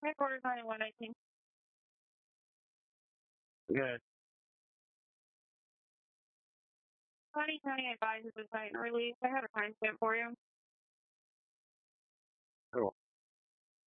Headquarters 9119. Good. County advises the site and release. I have a timestamp for you. Cool.